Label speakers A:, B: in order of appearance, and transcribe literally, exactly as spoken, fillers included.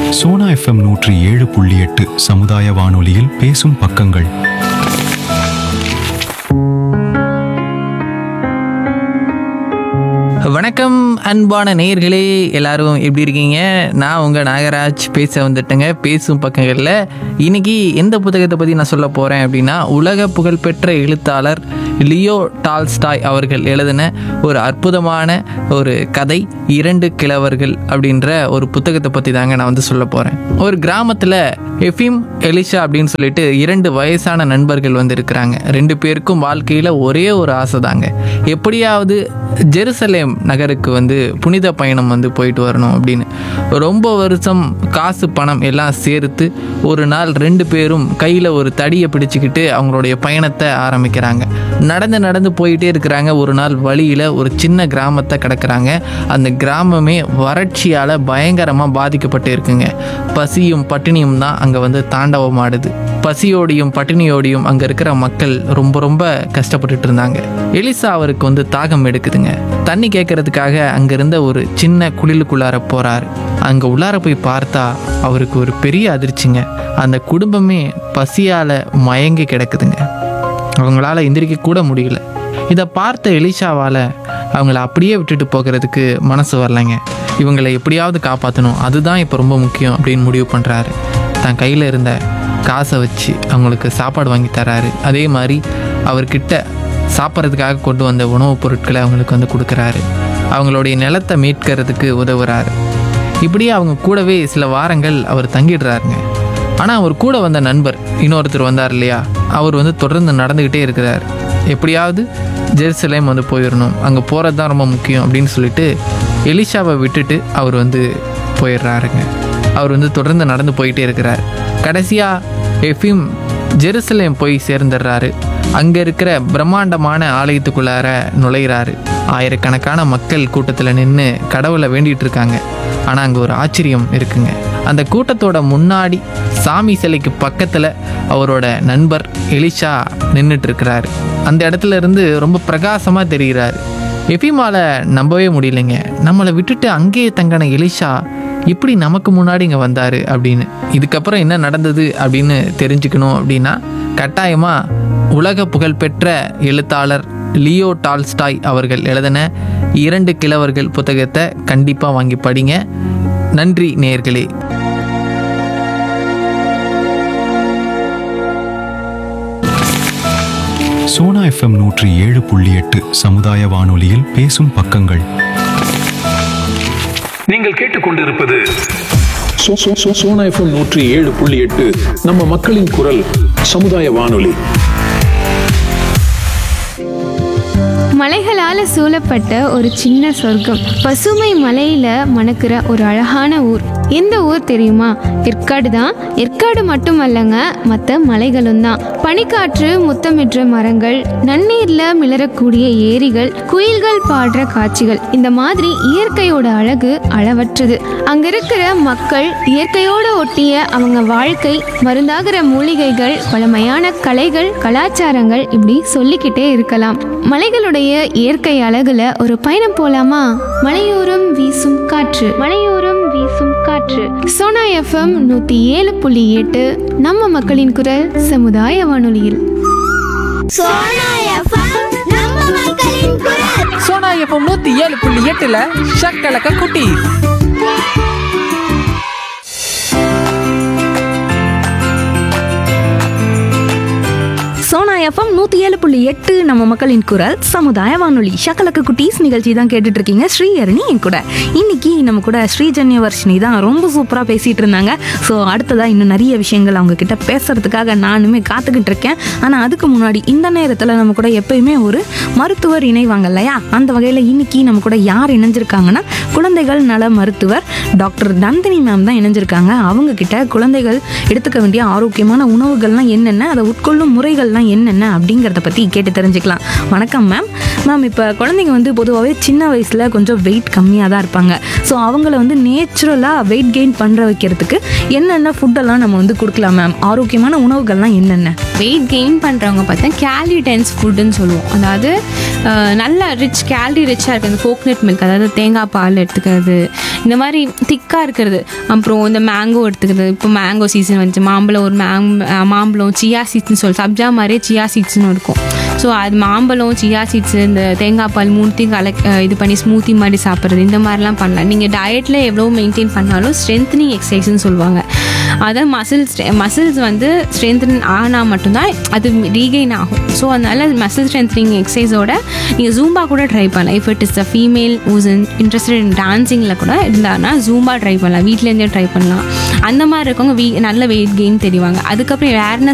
A: Sona FM நூற்றி ஏழு புள்ளி எட்டு சமுதாய வானொலியில் பேசும் பக்கங்கள்.
B: வணக்கம் அன்பான நேயர்களே, எல்லாரும் எப்படி இருக்கீங்க? நான் உங்கள் நாகராஜ் பேச வந்துட்டேங்க பேசும் பக்கங்களில். இன்னைக்கு எந்த புத்தகத்தை பற்றி நான் சொல்ல போகிறேன் அப்படின்னா, உலக புகழ்பெற்ற எழுத்தாளர் லியோ டால்ஸ்டாய் அவர்கள் எழுதின ஒரு அற்புதமான ஒரு கதை, இரண்டு கிழவர்கள் அப்படின்ற ஒரு புத்தகத்தை பற்றி தாங்க நான் வந்து சொல்ல போகிறேன். ஒரு கிராமத்தில் எஃபிம், எலிஷா அப்படின்னு சொல்லிட்டு இரண்டு வயசான நண்பர்கள் வந்து இருக்கிறாங்க. ரெண்டு பேருக்கும் வாழ்க்கையில் ஒரே ஒரு ஆசை தாங்க, எப்படியாவது ஜெருசலேம் நகருக்கு வந்து புனித பயணம் வந்து போயிட்டு வரணும் அப்படின்னு. ரொம்ப வருஷம் காசு பணம் எல்லாம் சேர்த்து ஒரு நாள் ரெண்டு பேரும் கையில் ஒரு தடியை பிடிச்சிக்கிட்டு அவங்களுடைய பயணத்தை ஆரம்பிக்கிறாங்க. நடந்து நடந்து போயிட்டே இருக்கிறாங்க. ஒரு நாள் வழியில் ஒரு சின்ன கிராமத்தை கடக்கிறாங்க. அந்த கிராமமே வறட்சியால் பயங்கரமாக பாதிக்கப்பட்டு இருக்குங்க. பசியும் பட்டினியும் தான் அங்கே வந்து தாண்டவமாடுது. பசியோடையும் பட்டினியோடையும் அங்கே இருக்கிற மக்கள் ரொம்ப ரொம்ப கஷ்டப்பட்டுட்டு இருந்தாங்க. எலிசா அவருக்கு வந்து தாகம் எடுக்குதுங்க. தண்ணி கேட்கறதுக்காக அங்கே இருந்த ஒரு சின்ன குளிலுக்குள்ளார போகிறாரு. அங்கே உள்ளார போய் பார்த்தா அவருக்கு ஒரு பெரிய அதிர்ச்சிங்க. அந்த குடும்பமே பசியால் மயங்கி கிடக்குதுங்க. அவங்களால எந்திரிக்க கூட முடியல. இதை பார்த்த எலிஷாவால் அவங்கள அப்படியே விட்டுட்டு போகிறதுக்கு மனசு வரலைங்க. இவங்களை எப்படியாவது காப்பாற்றணும், அதுதான் இப்போ ரொம்ப முக்கியம் அப்படின்னு முடிவு பண்ணுறாரு. தன் கையில் இருந்த காசை வச்சு அவங்களுக்கு சாப்பாடு வாங்கி தராரு. அதே மாதிரி அவர்கிட்ட சாப்பிட்றதுக்காக கொண்டு வந்த உணவுப் பொருட்களை அவங்களுக்கு வந்து கொடுக்குறாரு. அவங்களுடைய நிலத்தை மீட்கிறதுக்கு உதவுறாரு. இப்படியே அவங்க கூடவே சில வாரங்கள் அவர் தங்கிடுறாருங்க. ஆனால் அவர் கூட வந்த நண்பர் இன்னொருத்தர் வந்தார் இல்லையா, அவர் வந்து தொடர்ந்து நடந்துக்கிட்டே இருக்கிறார். எப்படியாவது ஜெருசலேம் வந்து போயிடணும், அங்கே போகிறது தான் ரொம்ப முக்கியம் அப்படின்னு சொல்லிட்டு எலிஷாவை விட்டுட்டு அவர் வந்து போயிடுறாருங்க. அவர் வந்து தொடர்ந்து நடந்து போயிட்டே இருக்கிறார். கடைசியாக எஃபிம் ஜெருசலேம் போய் சேர்ந்துடுறாரு. அங்கே இருக்கிற பிரம்மாண்டமான ஆலயத்துக்குள்ளார நுழைகிறாரு. ஆயிரக்கணக்கான மக்கள் கூட்டத்தில் நின்று கடவுளை வேண்டிகிட்டு இருக்காங்க. ஆனால் அங்கே ஒரு ஆச்சரியம் இருக்குங்க. அந்த கூட்டத்தோட முன்னாடி சாமி சிலைக்கு பக்கத்தில் அவரோட நண்பர் எலிஷா நின்றுட்டு இருக்கிறாரு. அந்த இடத்துல இருந்து ரொம்ப பிரகாசமாக தெரிகிறாரு. எஃபிமால நம்பவே முடியலைங்க. நம்மளை விட்டுட்டு அங்கேயே தங்கின எலிஷா இப்படி நமக்கு முன்னாடி இங்கே வந்தார் அப்படின்னு. இதுக்கப்புறம் என்ன நடந்தது அப்படின்னு தெரிஞ்சுக்கணும் அப்படின்னா, கட்டாயமாக உலக புகழ்பெற்ற எழுத்தாளர் லியோ டால்ஸ்டாய் அவர்கள் எழுதின இரண்டு கிழவர்கள் புத்தகத்தை கண்டிப்பாக வாங்கி படிங்க. நன்றி நேயர்களே.
A: சோனா எஃப்எம் நூற்றி ஏழு புள்ளி எட்டு சமுதாய வானொலியில் பேசும் பக்கங்கள்.
C: நீங்கள் கேட்டுக்கொண்டிருப்பது சோனா எஃப்எம் நூற்றி ஏழு புள்ளி எட்டு நம்ம மக்களின் குரல் சமுதாய வானொலி.
D: மலைகளால் சூழப்பட்ட ஒரு சின்ன சொர்க்கம், பசுமை மலையில மணக்கிற ஒரு அழகான ஊர். எந்த ஊர் தெரியுமா? ஏற்காடு தான். ஏற்காடு மட்டுமல்லங்க, மற்ற மலைகளும் தான். பனிக்காற்று முத்தமிடுற மரங்கள், நன்னீர்ல மிளறக்கூடிய ஏரிகள், குயில்கள் பாடுற காட்சிகள், இந்த மாதிரி இயற்கையோட அழகு அளவற்றது. அங்க இருக்கிற மக்கள், இயற்கையோட ஒட்டிய அவங்க வாழ்க்கை, மருந்தாகிற மூலிகைகள், பழமையான கலைகள், கலாச்சாரங்கள், இப்படி சொல்லிக்கிட்டே இருக்கலாம். மலைகளுடைய இயற்கை அழகுல ஒரு பயணம் போலாமா? மலையோரம் வீசும் காற்று, மலையோரம் வீசும் காற்று. சோனா எஃப்எம் நூத்தி ஏழு புள்ளி எட்டு நம்ம மக்களின் குரல் சமுதாய வானொலியில்.
B: சோனா எஃப்எம் நூத்தி ஏழு புள்ளி எட்டுல ஷக்கலக்க குட்டி.
E: சோனா எஃப்எம் நூற்றி ஏழு புள்ளி எட்டு நம்ம மக்களின் குரல் சமுதாய வானொலி. ஷக்கலக்கு குட்டீஸ் நிகழ்ச்சி தான் கேட்டுட்டு இருக்கீங்க. ஸ்ரீஹரணி என் கூட. இன்னைக்கு நம்ம கூட ஸ்ரீஜன்யவர்ஷினி தான் ரொம்ப சூப்பராக பேசிகிட்டு இருந்தாங்க. ஸோ அடுத்ததாக இன்னும் நிறைய விஷயங்கள் அவங்க கிட்ட பேசுறதுக்காக நானுமே காத்துக்கிட்டு இருக்கேன். ஆனால் அதுக்கு முன்னாடி இந்த நேரத்தில் நம்ம கூட எப்பயுமே ஒரு மருத்துவர் இணைவாங்க இல்லையா, அந்த வகையில் இன்னைக்கு நம்ம கூட யார் இணைஞ்சிருக்காங்கன்னா, குழந்தைகள் நல மருத்துவர் டாக்டர் நந்தினி மேம் தான் இணைஞ்சிருக்காங்க. அவங்க கிட்ட குழந்தைகள் எடுத்துக்க வேண்டிய ஆரோக்கியமான உணவுகள்லாம் என்னென்ன, அதை உட்கொள்ளும் முறைகள்லாம் என்ன என்னென்ன அப்படிங்கிறத பற்றி கேட்டு தெரிஞ்சுக்கலாம். வணக்கம் மேம். மேம், இப்போ குழந்தைங்க வந்து பொதுவாகவே சின்ன வயசில் கொஞ்சம் வெயிட் கம்மியாக தான் இருப்பாங்க. ஸோ அவங்கள வந்து நேச்சுரலாக வெயிட் கெயின் பண்ணுற வைக்கிறதுக்கு என்னென்ன ஃபுட்டெல்லாம் நம்ம வந்து கொடுக்கலாம் மேம்? ஆரோக்கியமான உணவுகள்லாம் என்னென்ன?
D: வெயிட் கெயின் பண்ணுறவங்க பார்த்தா கேலரி டென்ஸ் ஃபுட்டுன்னு சொல்லுவோம். அதாவது அஹ், நல்ல ரிச் கேலரி ரிச்சாக இருக்குது. அந்த கோகனட் மில்க், அதாவது தேங்காய் பால் எடுத்துக்கிறது, இந்த மாதிரி திக்காக இருக்கிறது. அப்புறம் இந்த மேங்கோ எடுத்துக்கிறது. இப்போ மேங்கோ சீசன் வந்துச்சு, மாம்பழம் ஒரு மேங் மாம்பழம் சியா சீட்ஸ்னு சொல்லி சப்ஜா மாதிரியே சியா சீட்ஸ்னு இருக்கும். ஸோ அது மாம்பழம், சியா சீட்ஸு, இந்த தேங்காய் பால் மூணுத்தையும் கலெக்ட் இது பண்ணி ஸ்மூத்தி மாதிரி சாப்பிட்றது, இந்த மாதிரிலாம் பண்ணலாம். நீங்கள் டயட்டில் எவ்வளோ மெயின்டைன் பண்ணாலும் ஸ்ட்ரென்த்னிங் எக்ஸசைஸ்ன்னு சொல்லுவாங்க. அதான் மசில்ஸ் மசில்ஸ் வந்து ஸ்ட்ரென்தன் ஆனால் மட்டும்தான் அது ரீகெயின் ஆகும். ஸோ அதனால் மசில் ஸ்ட்ரென்த்னிங் எக்ஸசைஸோட நீங்கள் ஜூம்பா கூட ட்ரை பண்ணலாம். If it is a female whose interested in டான்ஸிங்கில் கூட இருந்தாங்கன்னா ஜூம்பா ட்ரை பண்ணலாம், வீட்டிலேருந்தே ட்ரை பண்ணலாம். அந்த மாதிரி இருக்கவங்க வீ நல்ல வெயிட் கெயின் தெரிவாங்க. அதுக்கப்புறம் வேறு என்ன